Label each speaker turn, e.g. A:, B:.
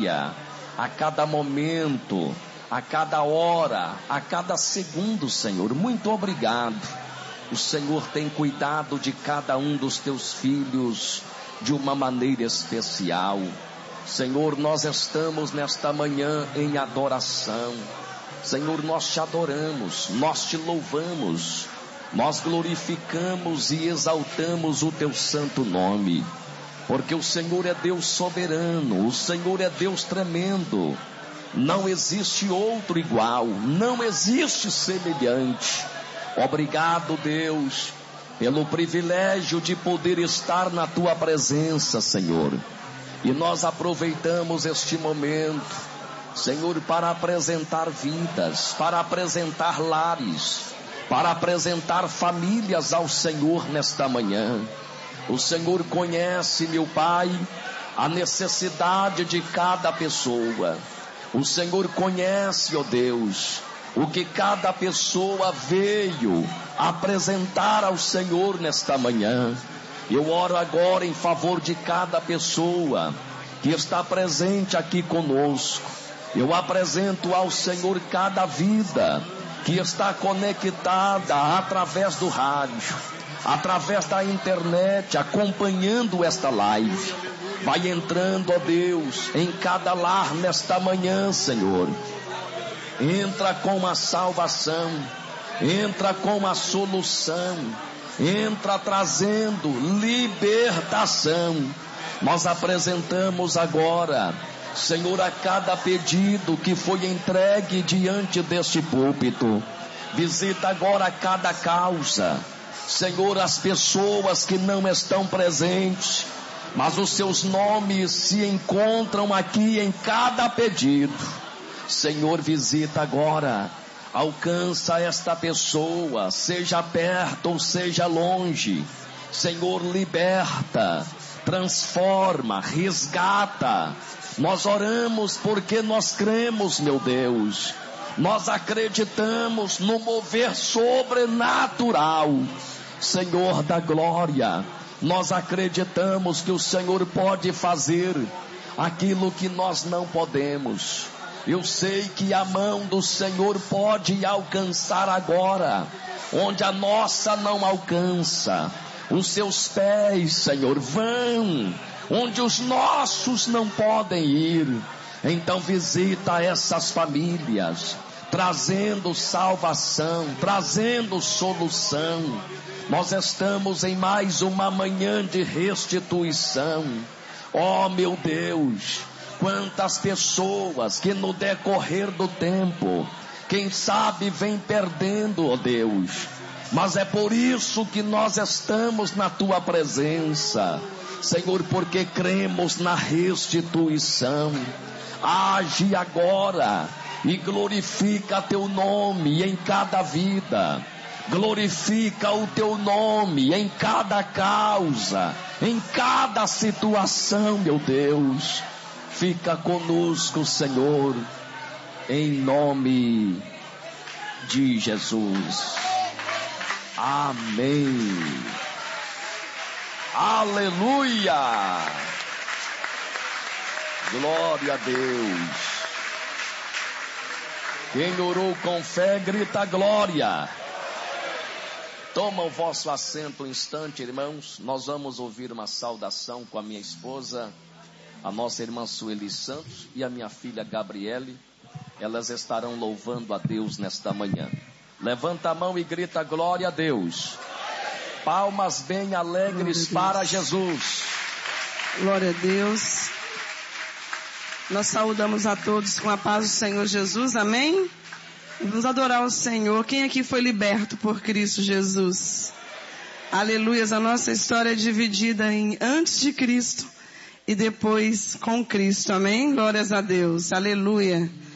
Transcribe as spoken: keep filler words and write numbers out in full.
A: dia, a cada momento, a cada hora, a cada segundo, Senhor. Muito obrigado. O Senhor tem cuidado de cada um dos teus filhos de uma maneira especial. Senhor, nós estamos nesta manhã em adoração. Senhor, nós te adoramos, nós te louvamos, nós glorificamos e exaltamos o teu santo nome, porque o Senhor é Deus soberano, o Senhor é Deus tremendo. Não existe outro igual, não existe semelhante. Obrigado, Deus, pelo privilégio de poder estar na tua presença, Senhor. E nós aproveitamos este momento, Senhor, para apresentar vidas, para apresentar lares, para apresentar famílias ao Senhor nesta manhã. O Senhor conhece, meu Pai, a necessidade de cada pessoa. O Senhor conhece, ó Deus, o que cada pessoa veio apresentar ao Senhor nesta manhã. Eu oro agora em favor de cada pessoa que está presente aqui conosco. Eu apresento ao Senhor cada vida que está conectada através do rádio, através da internet, acompanhando esta live. Vai entrando, ó Deus, em cada lar nesta manhã, Senhor. Entra com a salvação, entra com a solução, entra trazendo libertação. Nós apresentamos agora, Senhor, a cada pedido que foi entregue diante deste púlpito. Visita agora cada causa, Senhor, as pessoas que não estão presentes, mas os seus nomes se encontram aqui em cada pedido. Senhor, visita agora, alcança esta pessoa, seja perto ou seja longe. Senhor, liberta, transforma, resgata. Nós oramos porque nós cremos, meu Deus. Nós acreditamos no mover sobrenatural. Senhor da glória, nós acreditamos que o Senhor pode fazer aquilo que nós não podemos. Eu sei que a mão do Senhor pode alcançar agora, onde a nossa não alcança. Os seus pés, Senhor, vão onde os nossos não podem ir. Então visita essas famílias, trazendo salvação, trazendo solução. Nós estamos em mais uma manhã de restituição. Oh, meu Deus, quantas pessoas que no decorrer do tempo, quem sabe, vem perdendo, ó Deus. Mas é por isso que nós estamos na tua presença, Senhor, porque cremos na restituição. Age agora e glorifica teu nome em cada vida. Glorifica o teu nome em cada causa, em cada situação, meu Deus. Fica conosco, Senhor, em nome de Jesus. Amém. Aleluia. Glória a Deus. Quem orou com fé, grita glória. Toma o vosso assento um instante, irmãos. Nós vamos ouvir uma saudação com a minha esposa, a nossa irmã Sueli Santos, e a minha filha Gabriele. Elas estarão louvando a Deus nesta manhã. Levanta a mão e grita glória a Deus. Palmas bem alegres para Jesus.
B: Glória a Deus. Nós saudamos a todos com a paz do Senhor Jesus, amém? Vamos adorar o Senhor. Quem aqui foi liberto por Cristo Jesus? Aleluias. A nossa história é dividida em antes de Cristo e depois com Cristo, amém? Glórias a Deus, aleluia.